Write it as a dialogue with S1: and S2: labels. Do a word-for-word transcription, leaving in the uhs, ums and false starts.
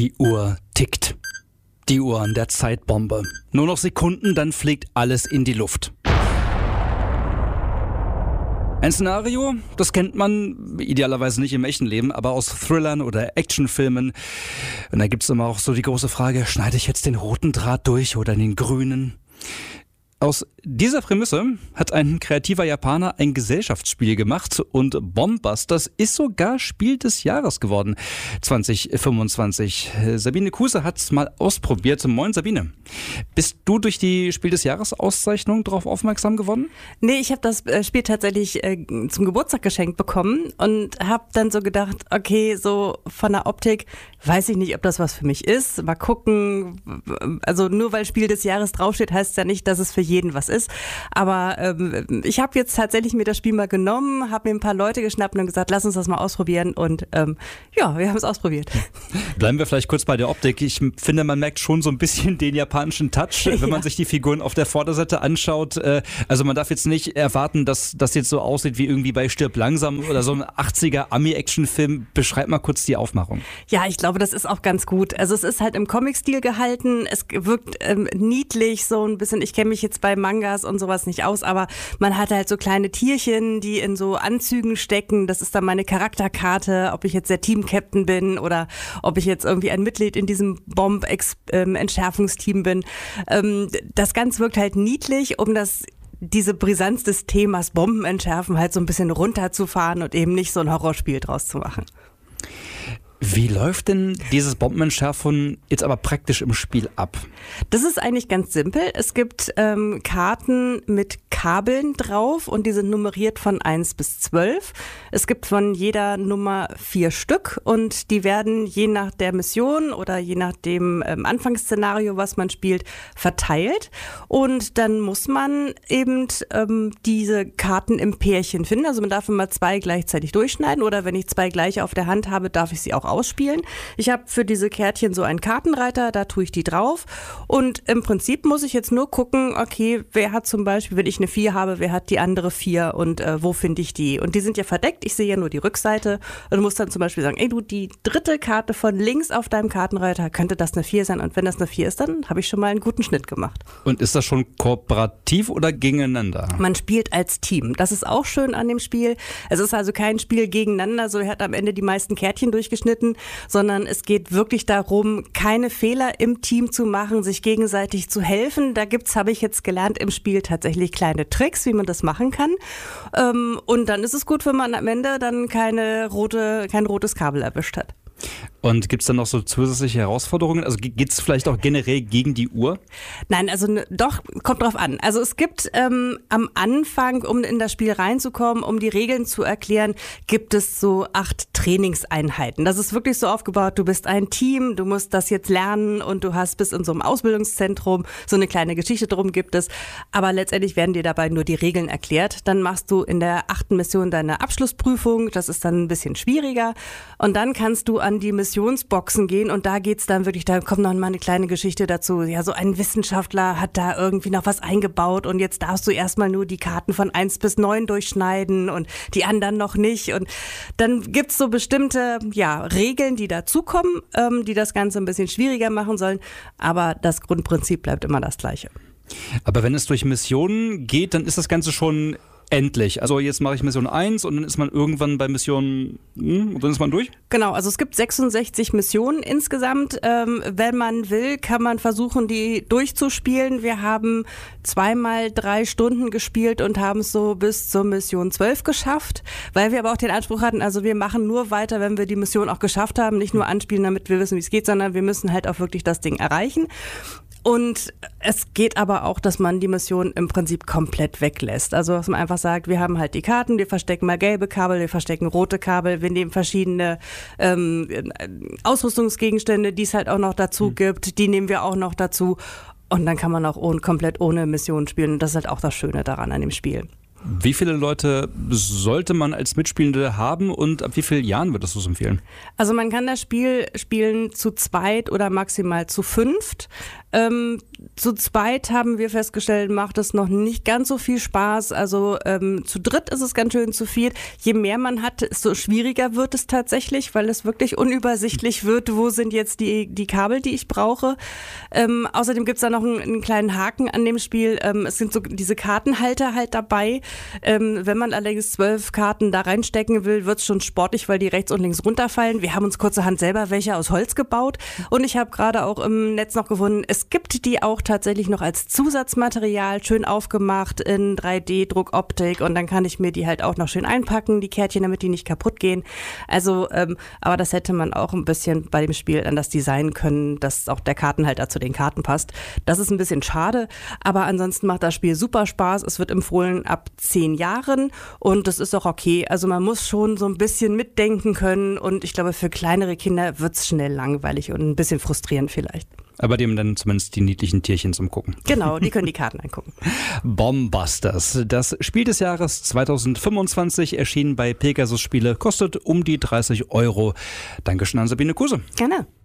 S1: Die Uhr tickt. Die Uhr an der Zeitbombe. Nur noch Sekunden, dann fliegt alles in die Luft. Ein Szenario, das kennt man idealerweise nicht im echten Leben, aber aus Thrillern oder Actionfilmen. Und da gibt es immer auch so die große Frage, schneide ich jetzt den roten Draht durch oder den grünen? Aus dieser Prämisse hat ein kreativer Japaner ein Gesellschaftsspiel gemacht und Bombbusters ist sogar Spiel des Jahres geworden, zwanzig fünfundzwanzig. Sabine Kuse hat es mal ausprobiert. Moin Sabine. Bist du durch die Spiel des Jahres Auszeichnung darauf aufmerksam geworden?
S2: Nee, ich habe das Spiel tatsächlich äh, zum Geburtstag geschenkt bekommen und habe dann so gedacht, okay, so von der Optik weiß ich nicht, ob das was für mich ist. Mal gucken. Also nur weil Spiel des Jahres draufsteht, heißt es ja nicht, dass es für jeden was ist. Aber ähm, ich habe jetzt tatsächlich mir das Spiel mal genommen, habe mir ein paar Leute geschnappt und gesagt, lass uns das mal ausprobieren. Und ähm, ja, wir haben es ausprobiert.
S1: Bleiben wir vielleicht kurz bei der Optik. Ich finde, man merkt schon so ein bisschen den japanischen Touch, wenn man ja. sich die Figuren auf der Vorderseite anschaut. Also man darf jetzt nicht erwarten, dass das jetzt so aussieht wie irgendwie bei Stirb langsam oder so ein achtziger Ami-Action-Film. Beschreib mal kurz die Aufmachung.
S2: Ja, ich glaube, das ist auch ganz gut. Also es ist halt im Comic-Stil gehalten. Es wirkt ähm, niedlich so ein bisschen. Ich kenne mich jetzt bei Mangas und sowas nicht aus, aber man hat halt so kleine Tierchen, die in so Anzügen stecken. Das ist dann meine Charakterkarte, ob ich jetzt der Team-Captain bin oder ob ich jetzt irgendwie ein Mitglied in diesem Bomb-Entschärfungsteam bin. Ähm, das Ganze wirkt halt niedlich, um das diese Brisanz des Themas Bomben entschärfen halt so ein bisschen runterzufahren und eben nicht so ein Horrorspiel draus zu machen.
S1: Wie läuft denn dieses Bombenentschärfen jetzt aber praktisch im Spiel ab?
S2: Das ist eigentlich ganz simpel. Es gibt ähm, Karten mit Kabeln drauf und die sind nummeriert von eins bis zwölf. Es gibt von jeder Nummer vier Stück und die werden je nach der Mission oder je nach dem ähm, Anfangsszenario, was man spielt, verteilt. Und dann muss man eben ähm, diese Karten im Pärchen finden. Also man darf immer zwei gleichzeitig durchschneiden oder wenn ich zwei gleiche auf der Hand habe, darf ich sie auch ausspielen. Ich habe für diese Kärtchen so einen Kartenreiter, da tue ich die drauf und im Prinzip muss ich jetzt nur gucken, okay, wer hat zum Beispiel, wenn ich eine vier habe, wer hat die andere vier und äh, wo finde ich die? Und die sind ja verdeckt, ich sehe ja nur die Rückseite und muss dann zum Beispiel sagen, ey du, die dritte Karte von links auf deinem Kartenreiter, könnte das eine vier sein und wenn das eine vier ist, dann habe ich schon mal einen guten Schnitt gemacht.
S1: Und ist das schon kooperativ oder gegeneinander?
S2: Man spielt als Team. Das ist auch schön an dem Spiel. Es ist also kein Spiel gegeneinander, so er hat am Ende die meisten Kärtchen durchgeschnitten, sondern es geht wirklich darum, keine Fehler im Team zu machen, sich gegenseitig zu helfen. Da gibt's, habe ich jetzt gelernt, im Spiel tatsächlich kleine Tricks, wie man das machen kann. Und dann ist es gut, wenn man am Ende dann keine rote, kein rotes Kabel erwischt hat.
S1: Und gibt es dann noch so zusätzliche Herausforderungen? Also geht es vielleicht auch generell gegen die Uhr?
S2: Nein, also ne, doch, kommt drauf an. Also es gibt ähm, am Anfang, um in das Spiel reinzukommen, um die Regeln zu erklären, gibt es so acht Trainingseinheiten. Das ist wirklich so aufgebaut, du bist ein Team, du musst das jetzt lernen und du hast bis in so einem Ausbildungszentrum, so eine kleine Geschichte drum gibt es. Aber letztendlich werden dir dabei nur die Regeln erklärt. Dann machst du in der achten Mission deine Abschlussprüfung, das ist dann ein bisschen schwieriger. Und dann kannst du an die Missionsboxen gehen und da geht's dann wirklich, da kommt noch mal eine kleine Geschichte dazu. Ja, so ein Wissenschaftler hat da irgendwie noch was eingebaut und jetzt darfst du erstmal nur die Karten von eins bis neun durchschneiden und die anderen noch nicht. Und dann gibt's so bestimmte, ja, Regeln, die dazukommen, ähm, die das Ganze ein bisschen schwieriger machen sollen. Aber das Grundprinzip bleibt immer das Gleiche.
S1: Aber wenn es durch Missionen geht, dann ist das Ganze schon endlich. Also jetzt mache ich Mission eins und dann ist man irgendwann bei Mission, hm, und dann ist man durch?
S2: Genau, also es gibt sechsundsechzig Missionen insgesamt. Ähm, wenn man will, kann man versuchen, die durchzuspielen. Wir haben zweimal drei Stunden gespielt und haben es so bis zur Mission zwölf geschafft, weil wir aber auch den Anspruch hatten, also wir machen nur weiter, wenn wir die Mission auch geschafft haben, nicht nur anspielen, damit wir wissen, wie es geht, sondern wir müssen halt auch wirklich das Ding erreichen. Und es geht aber auch, dass man die Mission im Prinzip komplett weglässt. Also dass man einfach sagt, wir haben halt die Karten, wir verstecken mal gelbe Kabel, wir verstecken rote Kabel, wir nehmen verschiedene ähm, Ausrüstungsgegenstände, die es halt auch noch dazu mhm. gibt, die nehmen wir auch noch dazu. Und dann kann man auch ohne, komplett ohne Mission spielen. Und das ist halt auch das Schöne daran an dem Spiel.
S1: Wie viele Leute sollte man als Mitspielende haben und ab wie vielen Jahren würdest du es empfehlen?
S2: Also man kann das Spiel spielen zu zweit oder maximal zu fünft. Ähm, zu zweit haben wir festgestellt, macht es noch nicht ganz so viel Spaß. Also ähm, zu dritt ist es ganz schön zu viert. Je mehr man hat, desto schwieriger wird es tatsächlich, weil es wirklich unübersichtlich wird, wo sind jetzt die, die Kabel, die ich brauche. Ähm, außerdem gibt es da noch einen, einen kleinen Haken an dem Spiel. Ähm, es sind so diese Kartenhalter halt dabei. Ähm, wenn man allerdings zwölf Karten da reinstecken will, wird es schon sportlich, weil die rechts und links runterfallen. Wir haben uns kurzerhand selber welche aus Holz gebaut und ich habe gerade auch im Netz noch gefunden, es gibt die auch tatsächlich noch als Zusatzmaterial, schön aufgemacht in drei D Druckoptik und dann kann ich mir die halt auch noch schön einpacken, die Kärtchen, damit die nicht kaputt gehen. Also, ähm, aber das hätte man auch ein bisschen bei dem Spiel anders designen können, dass auch der Kartenhalter zu den Karten passt. Das ist ein bisschen schade, aber ansonsten macht das Spiel super Spaß. Es wird empfohlen ab zehn Jahren und das ist auch okay. Also man muss schon so ein bisschen mitdenken können und ich glaube, für kleinere Kinder wird es schnell langweilig und ein bisschen frustrierend vielleicht.
S1: Aber die haben dann zumindest die niedlichen Tierchen zum Gucken.
S2: Genau, die können die Karten angucken.
S1: Bombusters, das Spiel des Jahres zwanzig fünfundzwanzig, erschienen bei Pegasus Spiele, kostet um die dreißig Euro. Dankeschön an Sabine Kuse.
S2: Gerne.